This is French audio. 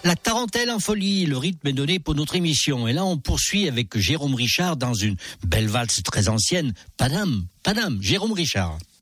La tarentelle en folie, le rythme est donné pour notre émission. Et là, on poursuit avec Jérôme Richard dans une belle valse très ancienne. Padam, Padam, Jérôme Richard.